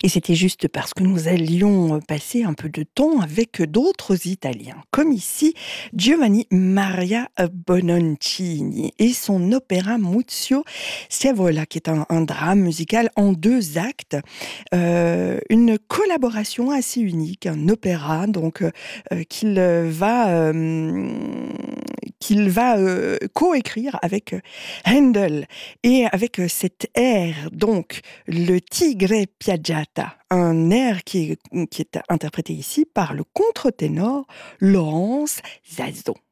Et c'était juste parce que nous allions passer un peu de temps avec d'autres Italiens, comme ici Giovanni Maria Bononcini et son opéra Muzio Sciavola, qui est un drame musical en 2 actes, une collaboration assez unique, un opéra donc qu'il va coécrire avec Handel et avec cet air, donc le Tigre Piaggiata, un air qui est interprété ici par le contre-ténor Laurence Zazo.